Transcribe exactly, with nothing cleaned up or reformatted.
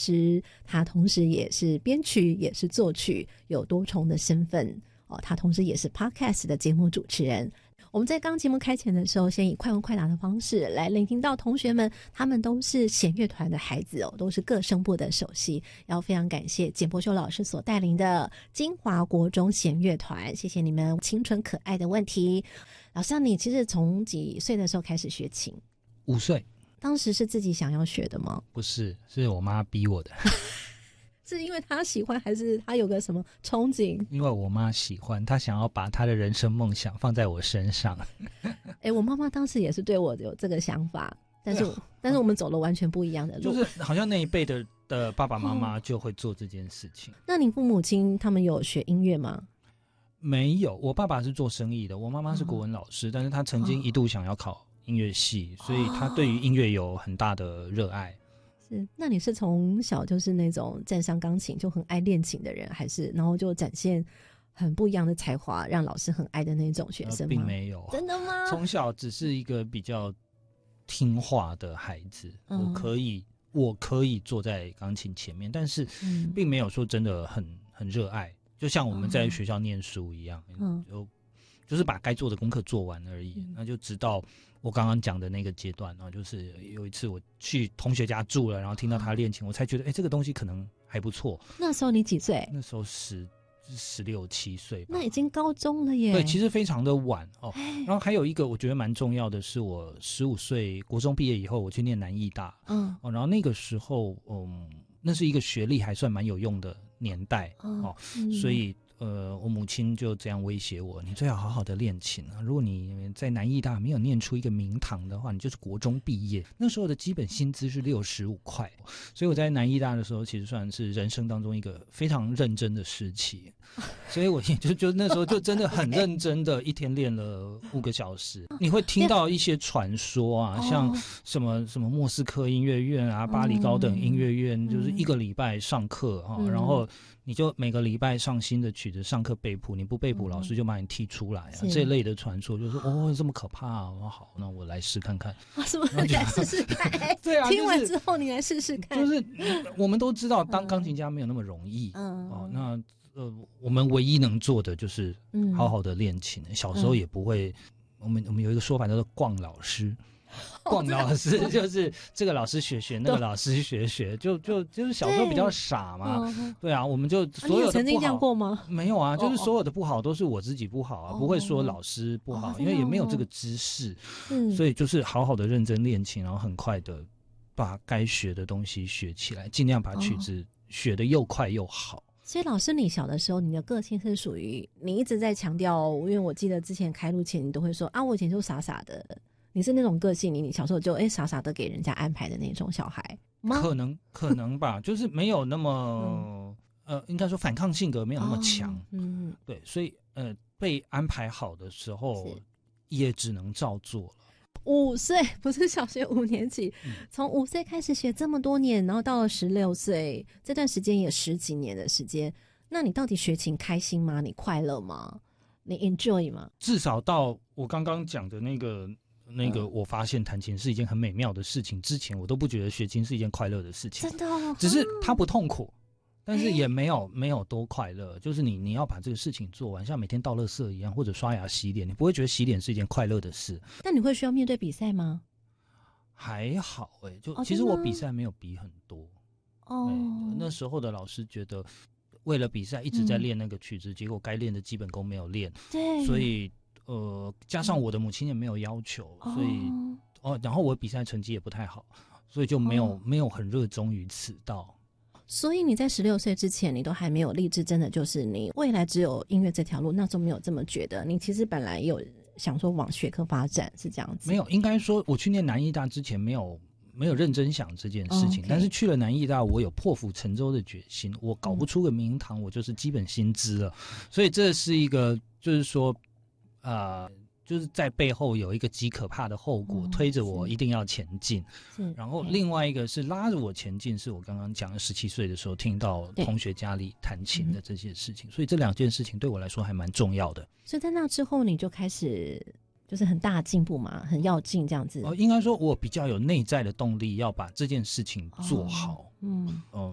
师，他同时也是编曲，也是作曲，有多重的身份哦。他同时也是 Podcast 的节目主持人。我们在刚节目开前的时候，先以快问快答的方式来聆听到同学们，他们都是弦乐团的孩子哦，都是各声部的首席。要非常感谢简博修老师所带领的金华国中弦乐团，谢谢你们清纯可爱的问题。老师，你其实从几岁的时候开始学琴？ 五岁。 当时是自己想要学的吗？ 不是，是我妈逼我的。 是因为他喜欢，还是他有个什么憧憬？ 因为我妈喜欢，她想要把她的人生梦想放在我身上。 哎，我妈妈当时也是对我有这个想法，但是但是我们走了完全不一样的路， 就是好像那一辈的的爸爸妈妈就会做这件事情。 哦、那你父母亲他们有学音乐吗？ 没有，我爸爸是做生意的，我妈妈是国文老师，哦、但是他曾经一度想要考音乐系，哦、所以他对于音乐有很大的热爱。 是，那你是从小就是那种站上钢琴就很爱练琴的人，还是然后就展现很不一样的才华，让老师很爱的那种学生吗？ 呃、并没有。 真的吗？ 从小只是一个比较听话的孩子，嗯、我可以我可以坐在钢琴前面，但是并没有说真的很很热爱，就像我们在学校念书一样，嗯、就就是把该做的功课做完而已。嗯、那就直到我刚刚讲的那个阶段，然后就是有一次我去同学家住了，然后听到他练琴，我才觉得，哎，这个东西可能还不错。 那时候你几岁？ 那时候十十六七岁吧。 那已经高中了耶。 对，其实非常的晚哦。然后还有一个我觉得蛮重要的是，我十五岁国中毕业以后，我去念南艺大，嗯，哦，然后那个时候，嗯，那是一个学历还算蛮有用的年代，嗯、哦，嗯、所以。呃，我母亲就这样威胁我，你最好好好的练琴啊！如果你在南艺大没有念出一个名堂的话，你就是国中毕业。那时候的基本薪资是六十五块，所以我在南艺大的时候，其实算是人生当中一个非常认真的时期。所以我也就就那时候就真的很认真的，一天练了五个小时。你会听到一些传说啊，像什么什么莫斯科音乐院啊、巴黎高等音乐院，就是一个礼拜上课哈，然后你就每个礼拜上新的曲子，上课背谱，你不背谱，老师就把你踢出来啊。这类的传说就是哦，这么可怕啊！我说好，那我来试看看。 啊，什么？来试试看？对啊，听完之后你来试试看。 就是我们都知道，当钢琴家没有那么容易。嗯。哦，那呃，我们唯一能做的就是好好的练琴。嗯、小时候也不会，我们我们有一个说法叫做“逛老师”。逛老师就是这个老师学学，那个老师学学，就就就是小时候比较傻嘛，对啊，我们就所有的不好，啊、你曾经这样过吗？ 没有啊，就是所有的不好都是我自己不好啊，哦、不会说老师不好，哦、因为也没有这个知识，嗯、所以就是好好的认真练琴，然后很快的把该学的东西学起来，尽量把曲子学得又快又好。 所以老师，你小的时候，你的个性是属于你一直在强调，因为我记得之前开录前你都会说啊，我以前就傻傻的。你是那种个性，你你小时候就哎傻傻的给人家安排的那种小孩吗？ 可能可能吧，就是没有那么、嗯、呃，应该说反抗性格没有那么强，哦、嗯，对，所以呃被安排好的时候也只能照做了。 五岁不是小学五年级，从五岁开始学这么多年，然后到了十六岁，这段时间也十几年的时间，那你到底学琴开心吗？你快乐吗？你 enjoy 吗？ 至少到我刚刚讲的那个。那个我发现弹琴是一件很美妙的事情，之前我都不觉得学琴是一件快乐的事情， 真的、哦， 只是它不痛苦，但是也没有没有多快乐，就是你你要把这个事情做完，像每天倒垃圾一样，或者刷牙洗脸，你不会觉得洗脸是一件快乐的事。 那你会需要面对比赛吗？ 还好哎、欸，就、哦、其实我比赛没有比很多哦、欸，那时候的老师觉得为了比赛一直在练那个曲子，嗯、结果该练的基本功没有练， 对， 所以。呃，加上我的母亲也没有要求，嗯、所以哦，然后我比赛成绩也不太好，所以就没有、哦、没有很热衷于此道。 所以你在十六岁之前，你都还没有立志，真的就是你未来只有音乐这条路，那时候没有这么觉得。你其实本来有想说往学科发展，是这样子？ 没有，应该说我去念南艺大之前没有没有认真想这件事情， oh, okay. 但是去了南艺大，我有破釜沉舟的决心。我搞不出个名堂，嗯、我就是基本薪资了，所以这是一个就是说。呃，就是在背后有一个极可怕的后果，哦、推着我一定要前进。然后另外一个是拉着我前进，是我刚刚讲的十七岁的时候听到同学家里弹琴的这些事情，所以这两件事情对我来说还蛮重要的。 所以在那之后，你就开始就是很大的进步嘛，很要进这样子。 哦，应该说我比较有内在的动力，要把这件事情做好。哦、嗯，哦、呃，